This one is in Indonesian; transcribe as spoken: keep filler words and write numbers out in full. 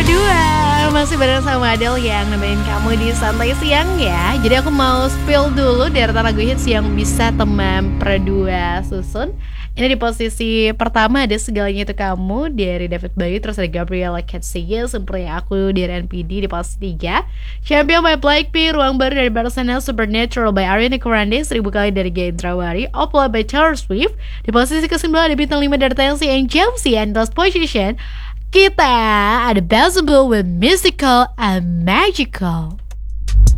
Perdua. Masih bareng sama Adele yang nemenin kamu di Santai Siang ya. Jadi aku mau spill dulu deretan lagu hits yang bisa teman Perdua susun. Ini di posisi pertama ada Segalanya Itu Kamu dari David Bowie. Terus ada Gabriella Katsaya, Sempurna Aku dari N P D di posisi tiga. Champion by Blackpink, Ruang Baru dari Barcelona, Supernatural by Ariana Grande, Seribu Kali dari Gendrawari, Opla by Taylor Swift. Di posisi kesembilan ada bintang lima dari Tensi and Chelsea, and last position kita ada Beelzebub with Mystical and Magical.